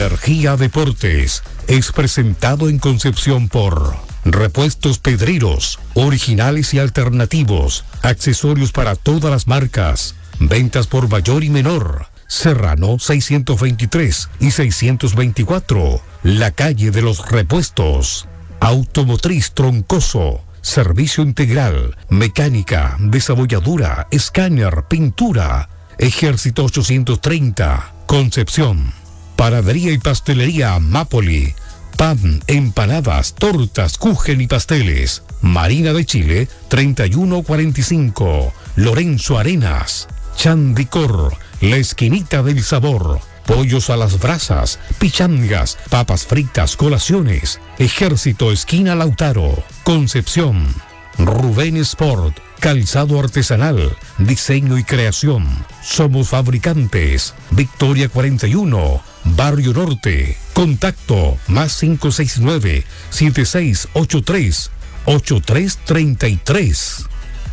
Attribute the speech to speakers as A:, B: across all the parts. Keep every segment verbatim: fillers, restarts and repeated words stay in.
A: Energía Deportes es presentado en Concepción por Repuestos Pedreros, originales y alternativos, accesorios para todas las marcas, ventas por mayor y menor. Serrano seiscientos veintitrés y seiscientos veinticuatro, la calle de los repuestos. Automotriz Troncoso, servicio integral, mecánica, desabolladura, escáner, pintura. Ejército ochocientos treinta, Concepción. Panadería y pastelería Mapoli, pan, empanadas, tortas, kuchen y pasteles. Marina de Chile, treinta y uno cuarenta y cinco, Lorenzo Arenas. Chandicor, la esquinita del sabor. Pollos a las brasas, pichangas, papas fritas, colaciones. Ejército esquina Lautaro, Concepción. Rubén Sport, calzado artesanal, diseño y creación. Somos fabricantes. Victoria cuarenta y uno, Barrio Norte. Contacto más cinco seis nueve, siete seis ocho tres, ocho tres tres tres.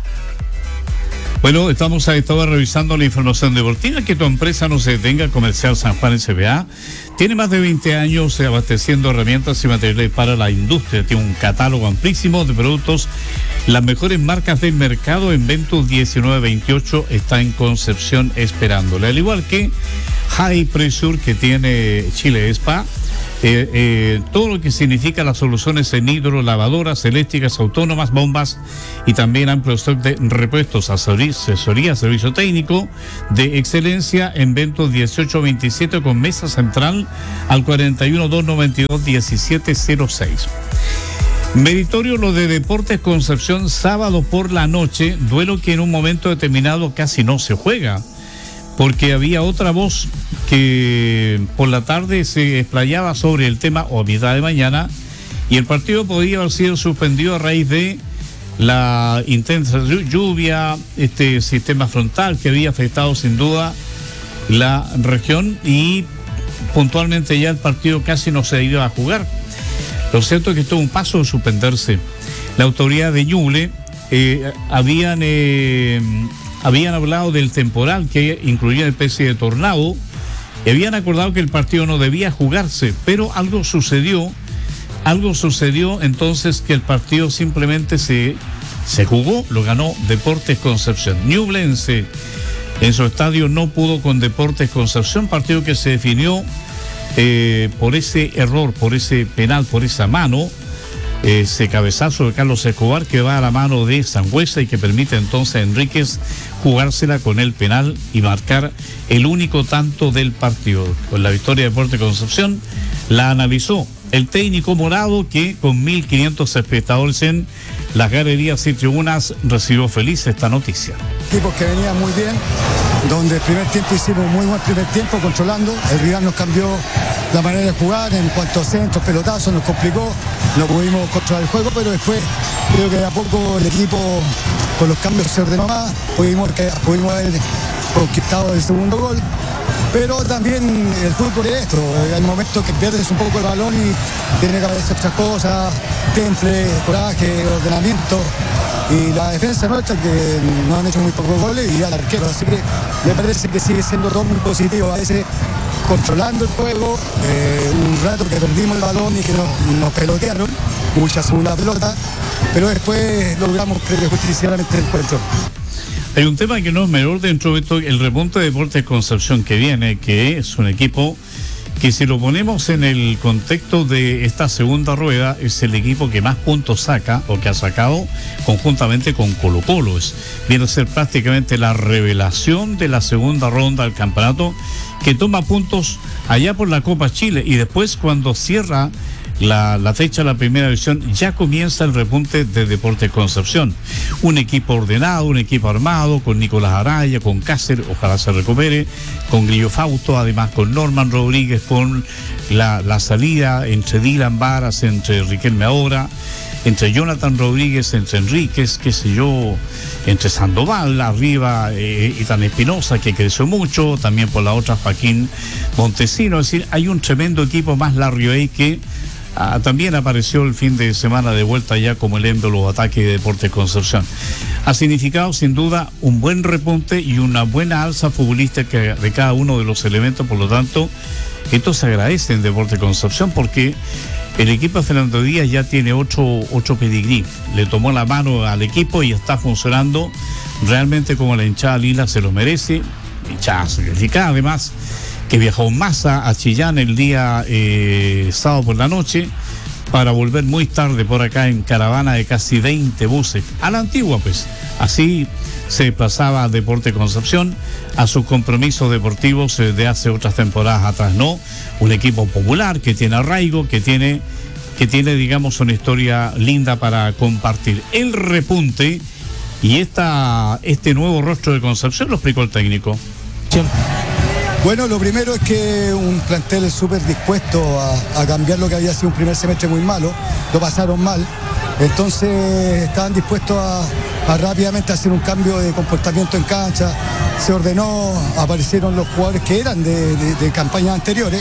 B: Bueno, estamos a esta hora revisando la información deportiva. Que tu empresa no se detenga. Comercial San Juan S B A tiene más de veinte años abasteciendo herramientas y materiales para la industria. Tiene un catálogo amplísimo de productos. Las mejores marcas del mercado en Ventus diecinueve veintiocho está en Concepción esperándole. Al igual que High Pressure que tiene Chile Spa. Eh, eh, todo lo que significa las soluciones en hidro, lavadoras eléctricas autónomas, bombas y también amplio stock de repuestos, asesoría, servicio técnico de excelencia en Ventus dieciocho veintisiete con mesa central al cuarenta y uno doscientos noventa y dos diecisiete cero seis. Meritorio lo de Deportes Concepción sábado por la noche, duelo que en un momento determinado casi no se juega, porque había otra voz que por la tarde se explayaba sobre el tema, o a mitad de mañana, y el partido podía haber sido suspendido a raíz de la intensa lluvia, este sistema frontal que había afectado sin duda la región, y puntualmente ya el partido casi no se iba a jugar. Lo cierto es que estuvo un paso de suspenderse. La autoridad de Ñuble eh, habían... Eh, Habían hablado del temporal que incluía una especie de tornado y habían acordado que el partido no debía jugarse, pero algo sucedió, algo sucedió entonces que el partido simplemente se, se jugó, lo ganó Deportes Concepción. Ñublense en su estadio no pudo con Deportes Concepción, partido que se definió eh, por ese error, por ese penal, por esa mano. Ese cabezazo de Carlos Escobar que va a la mano de Sangüesa y que permite entonces a Enríquez jugársela con el penal y marcar el único tanto del partido. Con la victoria de Deportes Concepción la analizó el técnico morado, que con mil quinientos espectadores en las galerías y tribunas recibió feliz esta noticia.
C: Equipos que venían muy bien, donde el primer tiempo hicimos muy buen primer tiempo controlando, el rival nos cambió la manera de jugar en cuanto a centros, pelotazos, nos complicó, no pudimos controlar el juego, pero después creo que de a poco el equipo con los cambios se ordenó más, pudimos, pudimos haber conquistado el segundo gol. Pero también el fútbol es esto, hay momentos que pierdes un poco el balón y tiene que aparecer otras cosas, temple, coraje, ordenamiento, y la defensa nuestra que nos han hecho muy pocos goles y al arquero, así que me parece que sigue siendo todo muy positivo, a veces controlando el juego, eh, un rato que perdimos el balón y que nos, nos pelotearon, mucha segunda pelota, pero después logramos creo que justicialmente el encuentro.
B: Hay un tema que no es menor dentro de esto, el remonte de Deportes Concepción que viene, que es un equipo que, si lo ponemos en el contexto de esta segunda rueda, es el equipo que más puntos saca o que ha sacado conjuntamente con Colo Colo. Es, viene a ser prácticamente la revelación de la segunda ronda del campeonato, que toma puntos allá por la Copa Chile y después, cuando cierra La, la fecha de la primera división, ya comienza el repunte de Deportes Concepción. Un equipo ordenado, un equipo armado, con Nicolás Araya, con Cáceres, ojalá se recupere, con Grillo Fausto, además con Norman Rodríguez, con la, la salida entre Dylan Varas, entre Riquelme Ahora, entre Jonathan Rodríguez, entre Enríquez, qué sé yo, entre Sandoval, arriba eh, Itán Espinosa, que creció mucho, también por la otra Joaquín Montesino. Es decir, hay un tremendo equipo más Larrioey que Ah, también apareció el fin de semana de vuelta ya como el endo de los ataques de Deportes Concepción. Ha significado sin duda un buen repunte y una buena alza futbolística de cada uno de los elementos, por lo tanto Esto se agradece en Deportes Concepción porque el equipo de Fernando Díaz ya tiene ocho, ocho pedigrí. Le tomó la mano al equipo y está funcionando realmente como la hinchada lila se lo merece. Hinchada sacrificada, además, que viajó en masa a Chillán el día eh, sábado por la noche para volver muy tarde por acá en caravana de casi veinte buses. A la antigua, pues. Así se desplazaba a Deportes Concepción a sus compromisos deportivos de hace otras temporadas atrás, ¿no? Un equipo popular que tiene arraigo, que tiene, que tiene, digamos, una historia linda para compartir. El repunte y esta, este nuevo rostro de Concepción lo explicó el técnico.
C: Bueno, lo primero es que un plantel súper dispuesto a, a cambiar lo que había sido un primer semestre muy malo, lo pasaron mal, entonces estaban dispuestos a, a rápidamente hacer un cambio de comportamiento en cancha, se ordenó, aparecieron los jugadores que eran de, de, de campañas anteriores,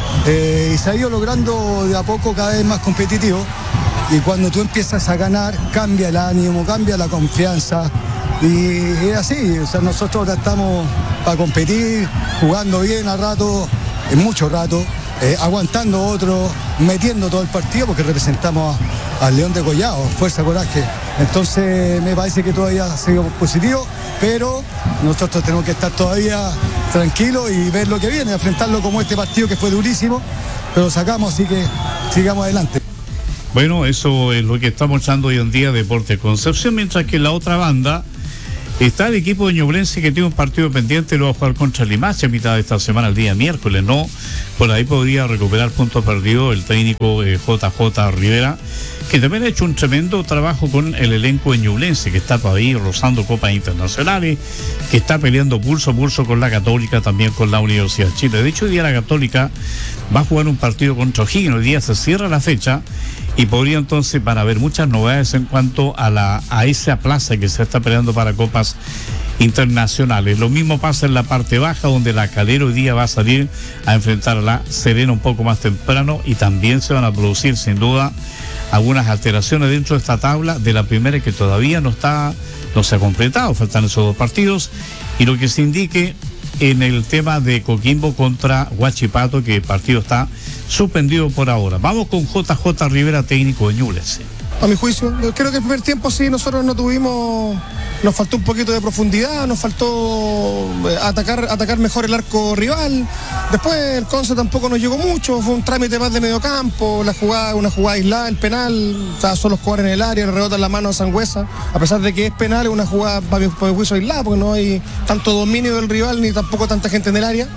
C: eh, y se ha ido logrando de a poco cada vez más competitivo, y cuando tú empiezas a ganar, cambia el ánimo, cambia la confianza, y es así, o sea, nosotros ahora estamos para competir, jugando bien a rato, en mucho rato, eh, aguantando otro, metiendo todo el partido porque representamos al León de Collado, fuerza, coraje. Entonces me parece que todavía ha sido positivo, pero nosotros tenemos que estar todavía tranquilos y ver lo que viene, enfrentarlo como este partido que fue durísimo, pero sacamos, así que sigamos adelante.
B: Bueno, eso es lo que está mostrando hoy en día Deportes Concepción, mientras que en la otra banda está el equipo de Ñublense que tiene un partido pendiente, lo va a jugar contra Limache a mitad de esta semana, el día miércoles, ¿no? Por ahí podría recuperar puntos perdidos el técnico eh, J J Rivera, que también ha hecho un tremendo trabajo con el elenco de Ñublense, que está por ahí rozando copas internacionales, que está peleando pulso a pulso con la Católica, también con la Universidad de Chile. De hecho, hoy día la Católica va a jugar un partido contra O'Higgins, hoy día se cierra la fecha, y podría entonces, van a haber muchas novedades en cuanto a la a esa plaza que se está peleando para copas internacionales. Lo mismo pasa en la parte baja, donde la Calera hoy día va a salir a enfrentar a la Serena un poco más temprano, y también se van a producir sin duda algunas alteraciones dentro de esta tabla de la primera, que todavía no está, no se ha completado, faltan esos dos partidos, y lo que se indique en el tema de Coquimbo contra Huachipato, que el partido está suspendido por ahora. Vamos con J J Rivera, técnico de Ñublense.
D: A mi juicio, creo que el primer tiempo sí, nosotros no tuvimos, nos faltó un poquito de profundidad, nos faltó atacar, atacar mejor el arco rival. Después el Conce tampoco nos llegó mucho, fue un trámite más de medio campo, la jugada, una jugada aislada, el penal, estaba solo jugar en el área, le rebotan la mano a Sangüesa, a pesar de que es penal, es una jugada para mi, para mi juicio aislada, porque no hay tanto dominio del rival ni tampoco tanta gente en el área.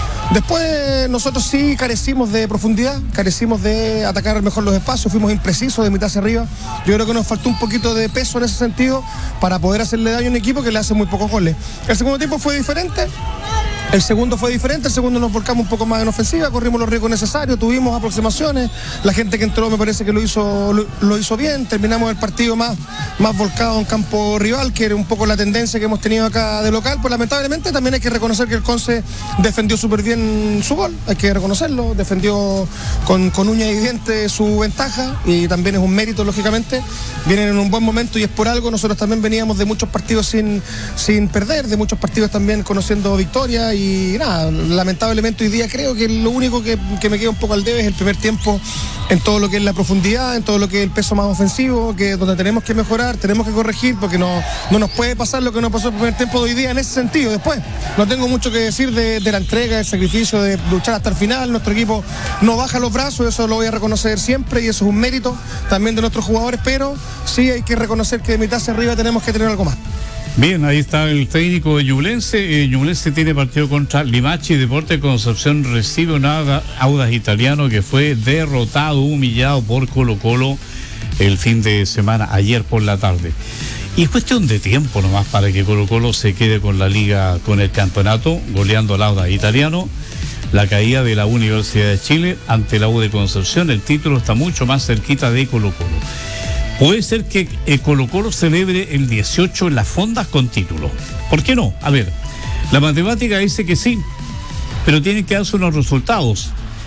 D: Después nosotros sí carecimos de profundidad, carecimos de atacar mejor los espacios, fuimos imprecisos de mitad hacia arriba. Yo creo que nos faltó un poquito de peso en ese sentido para poder hacerle daño a un equipo que le hace muy pocos goles. El segundo tiempo fue diferente. El segundo fue diferente, el segundo nos volcamos un poco más en ofensiva, corrimos los riesgos necesarios, tuvimos aproximaciones, la gente que entró me parece que lo hizo lo, lo hizo bien, terminamos el partido más, más volcado en campo rival, que era un poco la tendencia que hemos tenido acá de local, pues lamentablemente también hay que reconocer que el Conce defendió súper bien su gol, hay que reconocerlo, defendió con, con uñas y dientes su ventaja, y también es un mérito, lógicamente, vienen en un buen momento y es por algo. Nosotros también veníamos de muchos partidos sin, sin perder, de muchos partidos también conociendo victoria, y Y nada, lamentablemente hoy día creo que lo único que, que me queda un poco al debe es el primer tiempo en todo lo que es la profundidad, en todo lo que es el peso más ofensivo, que donde tenemos que mejorar, tenemos que corregir, porque no, no nos puede pasar lo que nos pasó el primer tiempo de hoy día en ese sentido. Después, no tengo mucho que decir de, de la entrega, del sacrificio, de luchar hasta el final. Nuestro equipo no baja los brazos, eso lo voy a reconocer siempre, y eso es un mérito también de nuestros jugadores, pero sí hay que reconocer que de mitad hacia arriba tenemos que tener algo más.
B: Bien, ahí está el técnico de Ñublense. Eh, Ñublense tiene partido contra Limache, y Deportes Concepción recibe un Audax Italiano que fue derrotado, humillado por Colo Colo el fin de semana, ayer por la tarde. Y es cuestión de tiempo nomás para que Colo Colo se quede con la liga, con el campeonato, goleando al Audax Italiano. La caída de la Universidad de Chile ante la U de Concepción, el título está mucho más cerquita de Colo Colo. Puede ser que eh, Colo Colo celebre el dieciocho en las fondas con título. ¿Por qué no? A ver, la matemática dice que sí, pero tienen que darse unos resultados.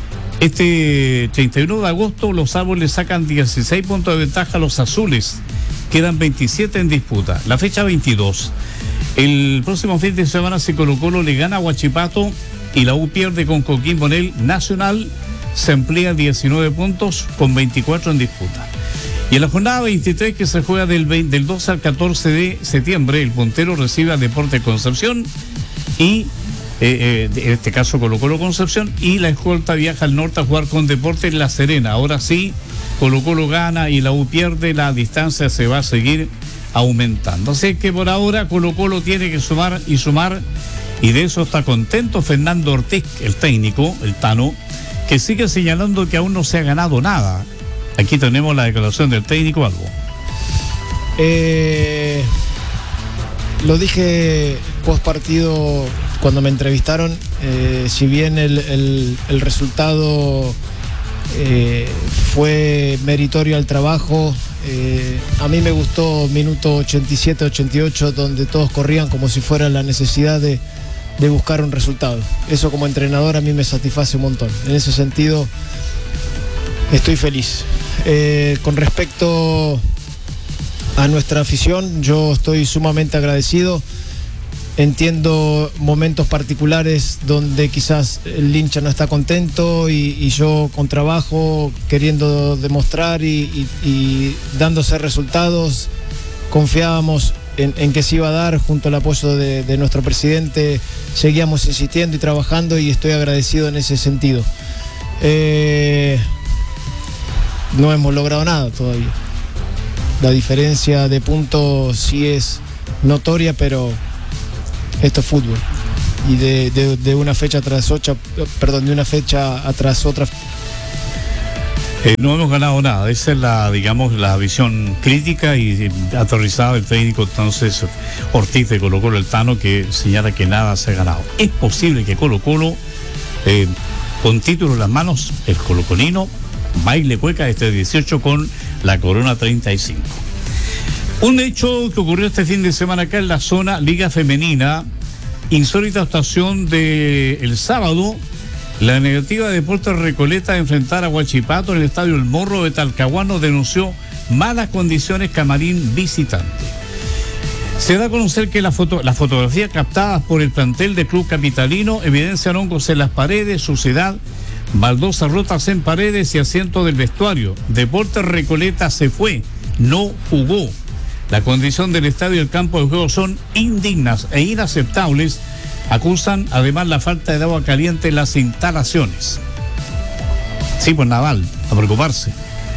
B: Este treinta y uno de agosto los árboles sacan dieciséis puntos de ventaja a los azules. Quedan veintisiete en disputa. La fecha veintidós. El próximo fin de semana, si Colo Colo le gana a Huachipato, y la U pierde con Coquimbo en el Nacional, se amplía diecinueve puntos con veinticuatro en disputa. Y en la jornada veintitrés, que se juega del, veinte, del doce al catorce de septiembre, el puntero recibe a Deportes Concepción y eh, eh, en este caso Colo Colo Concepción, y la escolta viaja al norte a jugar con Deportes La Serena. Ahora sí, Colo Colo gana y la U pierde, la distancia se va a seguir aumentando. Así que por ahora Colo Colo tiene que sumar y sumar, y de eso está contento Fernando Ortiz, el técnico, el Tano, que sigue señalando que aún no se ha ganado nada. Aquí tenemos la declaración del técnico Albo.
E: Eh, lo dije post partido cuando me entrevistaron, eh, si bien el, el, el resultado eh, fue meritorio al trabajo, eh, a mí me gustó minuto ochenta y siete, ochenta y ocho, donde todos corrían como si fuera la necesidad de, de buscar un resultado. Eso como entrenador a mí me satisface un montón. En ese sentido estoy feliz. Eh, con respecto a nuestra afición, yo estoy sumamente agradecido. Entiendo momentos particulares donde quizás el hincha no está contento y, y yo con trabajo, queriendo demostrar y, y, y dándose resultados, confiábamos en, en que se iba a dar junto al apoyo de, de nuestro presidente. Seguíamos insistiendo y trabajando y estoy agradecido en ese sentido. Eh, no hemos logrado nada todavía. La diferencia de puntos sí es notoria, pero esto es fútbol. Y de, de, de una fecha tras otra, perdón, de una fecha tras otra.
B: Eh, no hemos ganado nada. Esa es la, digamos, la visión crítica y aterrizada del técnico entonces Ortiz de Colo Colo, el Tano, que señala que nada se ha ganado. Es posible que Colo Colo, eh, con título en las manos, el colocolino baile cueca este dieciocho con la Corona treinta y cinco. Un hecho que ocurrió este fin de semana acá en la zona Liga Femenina, insólita actuación de el sábado, la negativa de Deportes Recoleta de enfrentar a Huachipato en el estadio El Morro de Talcahuano denunció malas condiciones camarín visitante. Se da a conocer que la foto, las fotografías captadas por el plantel del club capitalino evidencian hongos en las paredes, suciedad, baldosas rotas en paredes y asientos del vestuario. Deportes Recoleta se fue, no jugó. La condición del estadio y el campo de juego son indignas e inaceptables. Acusan además la falta de agua caliente en las instalaciones. Sí, pues Naval, a preocuparse.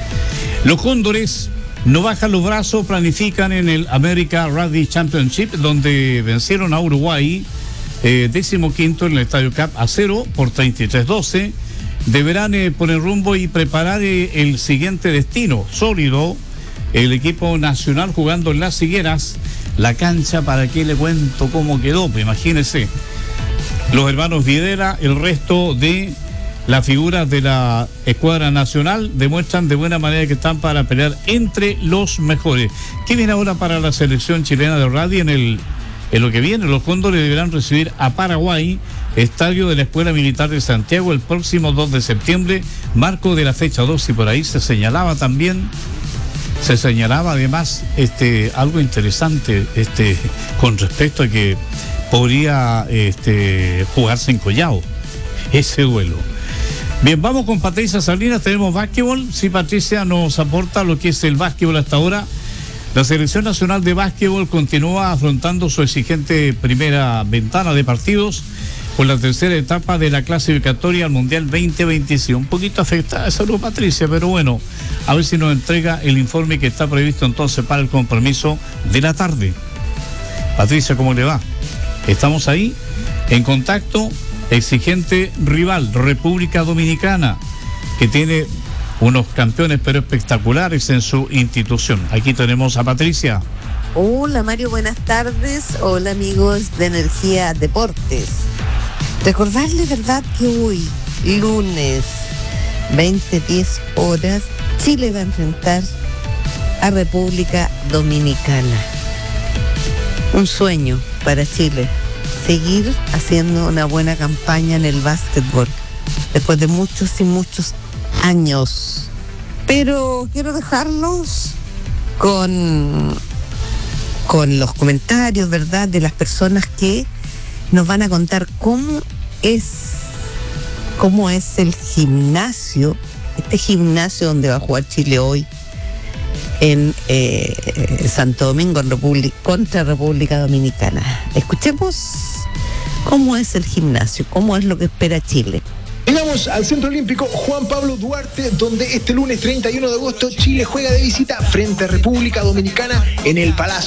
B: Los Cóndores no bajan los brazos, planifican en el America Rugby Championship, donde vencieron a Uruguay, eh, décimo quinto en el Estadio Cap a cero por treinta y tres doce. Deberán eh, poner rumbo y preparar eh, el siguiente destino sólido. El equipo nacional jugando en Las Higueras. La cancha, para qué le cuento cómo quedó, pues imagínense. Los hermanos Videla, el resto de las figuras de la escuadra nacional demuestran de buena manera que están para pelear entre los mejores. ¿Qué viene ahora para la selección chilena de rugby? En el en lo que viene, los Cóndores deberán recibir a Paraguay, estadio de la Escuela Militar de Santiago, el próximo dos de septiembre, marco de la fecha dos, y por ahí se señalaba también, se señalaba además este algo interesante este con respecto a que podría este jugarse en Collao ese duelo. Bien, vamos con Patricia Salinas, tenemos básquetbol. Sí, Patricia nos aporta lo que es el básquetbol hasta ahora. La Selección Nacional de Básquetbol continúa afrontando su exigente primera ventana de partidos por la tercera etapa de la clasificatoria al Mundial veinte veinticinco. Un poquito afectada de salud, Patricia, pero bueno, a ver si nos entrega el informe que está previsto entonces para el compromiso de la tarde. Patricia, ¿cómo le va? Estamos ahí en contacto. Exigente rival, República Dominicana, que tiene unos campeones pero espectaculares en su institución. Aquí tenemos a Patricia.
F: Hola Mario, buenas tardes. Hola amigos de Energía Deportes. Recordarles, ¿verdad?, que hoy, lunes, veinte, diez horas, Chile va a enfrentar a República Dominicana. Un sueño para Chile, seguir haciendo una buena campaña en el básquetbol después de muchos y muchos años. Pero quiero dejarlos con, con los comentarios, ¿verdad?, de las personas que nos van a contar cómo es cómo es el gimnasio, este gimnasio donde va a jugar Chile hoy en eh, Santo Domingo en República, contra República Dominicana. Escuchemos cómo es el gimnasio, cómo es lo que espera Chile.
G: Llegamos al Centro Olímpico Juan Pablo Duarte, donde este lunes treinta y uno de agosto Chile juega de visita frente a República Dominicana en el Palacio